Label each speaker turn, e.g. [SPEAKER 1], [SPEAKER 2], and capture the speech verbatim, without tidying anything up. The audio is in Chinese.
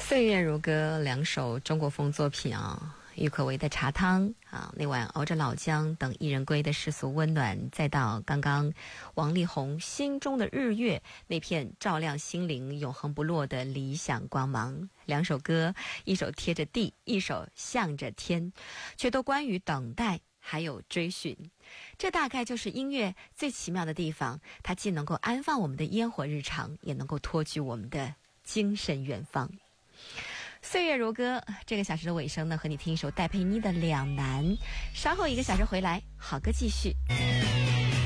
[SPEAKER 1] 岁月如歌，两首中国风作品啊，郁可唯的《茶汤》啊，那晚熬着老姜等一人归的世俗温暖，再到刚刚王力宏心中的日月，那片照亮心灵永恒不落的理想光芒。两首歌，一首贴着地，一首向着天，却都关于等待还有追寻。这大概就是音乐最奇妙的地方，它既能够安放我们的烟火日常，也能够托举我们的精神远方。岁月如歌，这个小时的尾声呢，和你听一首戴佩妮的《两难》。稍后一个小时回来，好歌继续。